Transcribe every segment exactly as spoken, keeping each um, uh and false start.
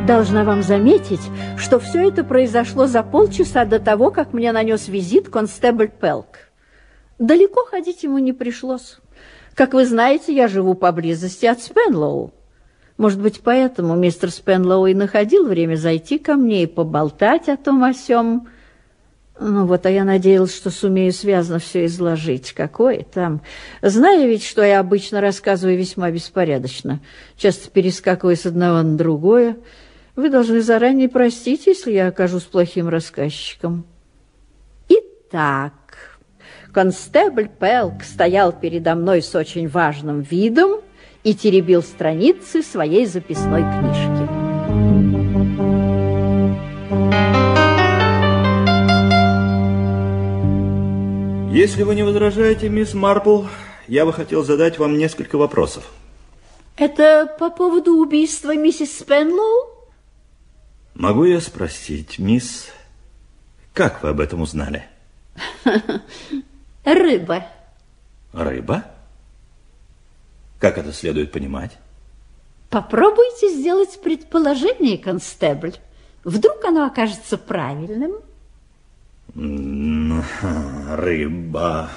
Должна вам заметить, что все это произошло за полчаса до того, как мне нанес визит констебль Пелк. Далеко ходить ему не пришлось. Как вы знаете, я живу поблизости от Спенлоу. Может быть, поэтому мистер Спенлоу и находил время зайти ко мне и поболтать о том о сём. Ну вот, а я надеялась, что сумею связно все изложить. Какое там. Знаю ведь, что я обычно рассказываю весьма беспорядочно, часто перескакивая с одного на другое. Вы должны заранее простить, если я окажусь плохим рассказчиком. Итак, констебль Пелк стоял передо мной с очень важным видом и теребил страницы своей записной книжки. Если вы не возражаете, мисс Марпл, я бы хотел задать вам несколько вопросов. Это по поводу убийства миссис Спенлоу? Могу я спросить, мисс, как вы об этом узнали? Рыба. Рыба? Как это следует понимать? Попробуйте сделать предположение, констебль. Вдруг оно окажется правильным. Рыба.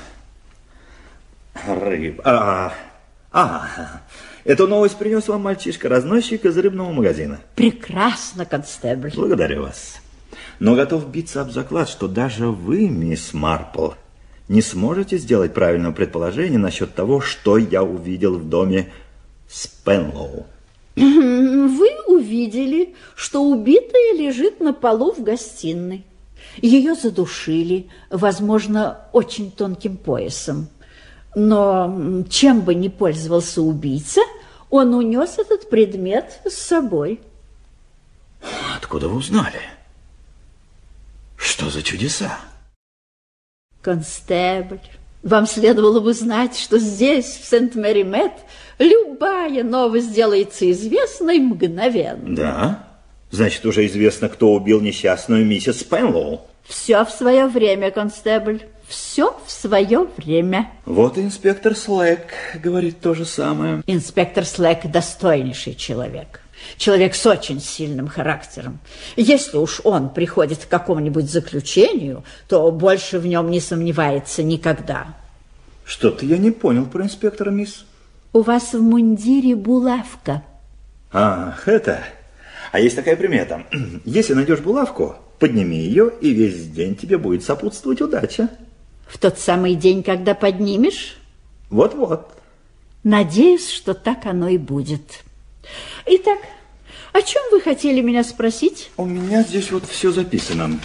Рыба. А, а, эту новость принес вам мальчишка-разносчик из рыбного магазина. Прекрасно, констебль. Благодарю вас. Но готов биться об заклад, что даже вы, мисс Марпл, не сможете сделать правильного предположения насчет того, что я увидел в доме Спенлоу. Вы увидели, что убитая лежит на полу в гостиной. Ее задушили, возможно, очень тонким поясом. Но чем бы ни пользовался убийца, он унес этот предмет с собой. Откуда вы узнали? Что за чудеса? Констебль, вам следовало бы знать, что здесь, в Сент-Мэри-Мэтт, любая новость делается известной мгновенно. Да? Значит, уже известно, кто убил несчастную миссис Спенлоу. Все в свое время, констебль. Все в свое время. Вот и инспектор Слэк говорит то же самое. Инспектор Слэк достойнейший человек. Человек с очень сильным характером. Если уж он приходит к какому-нибудь заключению, то больше в нем не сомневается никогда. Что-то я не понял про инспектора, мисс. У вас в мундире булавка. Ах, это... А есть такая примета. Если найдешь булавку, подними ее, и весь день тебе будет сопутствовать удача. В тот самый день, когда поднимешь? Вот-вот. Надеюсь, что так оно и будет. Итак, о чем вы хотели меня спросить? У меня здесь вот все записано.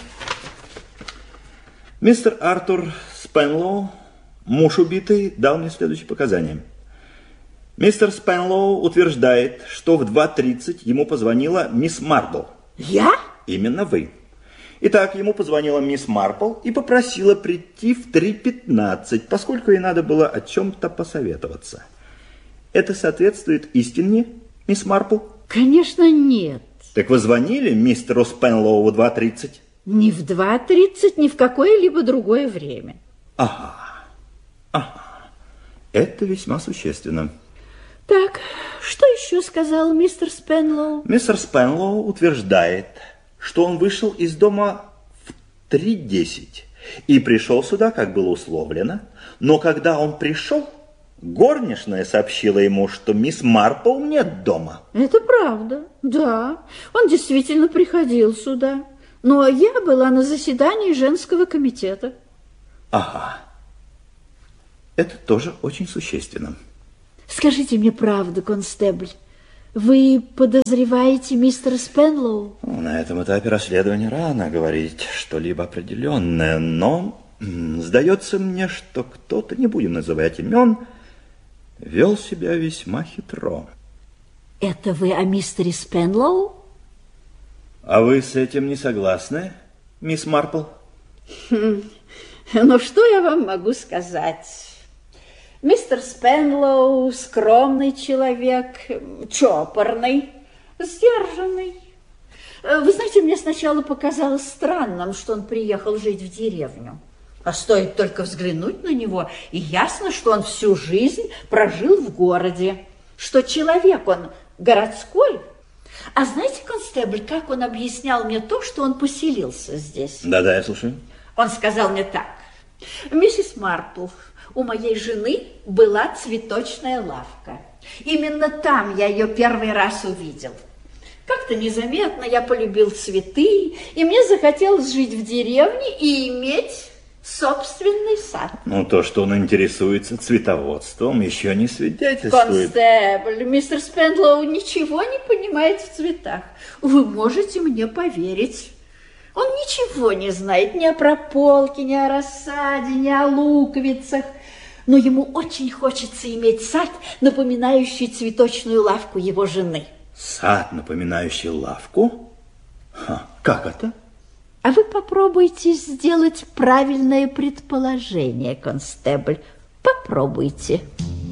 Мистер Артур Спенлоу, муж убитый, дал мне следующие показания. Мистер Спенлоу утверждает, что в два тридцать ему позвонила мисс Марпл. Я? Именно вы. Итак, ему позвонила мисс Марпл и попросила прийти в три пятнадцать, поскольку ей надо было о чем-то посоветоваться. Это соответствует истине, мисс Марпл? Конечно, нет. Так вы звонили мистеру Спенлоу в два тридцать? Ни в два тридцать, ни в какое-либо другое время. Ага, ага. Это весьма существенно. Так, что еще сказал мистер Спенлоу? Мистер Спенлоу утверждает, что он вышел из дома в три десять и пришел сюда, как было условлено, но когда он пришел, горничная сообщила ему, что мисс Марпл нет дома. Это правда, да. Он действительно приходил сюда, но я была на заседании женского комитета. Ага. Это тоже очень существенно. Скажите мне правду, констебль. Вы подозреваете мистера Спенлоу? На этом этапе расследования рано говорить что-либо определенное, но м, сдается мне, что кто-то, не будем называть имен, вел себя весьма хитро. Это вы о мистере Спенлоу? А вы с этим не согласны, мисс Марпл? Хм. Ну, что я вам могу сказать? Мистер Спенлоу скромный человек, чопорный, сдержанный. Вы знаете, мне сначала показалось странным, что он приехал жить в деревню. А стоит только взглянуть на него, и ясно, что он всю жизнь прожил в городе, что человек он городской. А знаете, констебль, как он объяснял мне то, что он поселился здесь? Да-да, я слушаю. Он сказал мне так. Миссис Марпл, у моей жены была цветочная лавка. Именно там я ее первый раз увидел. Как-то незаметно я полюбил цветы, и мне захотелось жить в деревне и иметь собственный сад. Ну, то, что он интересуется цветоводством, еще не свидетельствует. Констебль, мистер Спендлоу ничего не понимает в цветах. Вы можете мне поверить. Он ничего не знает ни о прополке, ни о рассаде, ни о луковицах. Но ему очень хочется иметь сад, напоминающий цветочную лавку его жены. Сад, напоминающий лавку? Ха, как это? А вы попробуйте сделать правильное предположение, констебль. Попробуйте.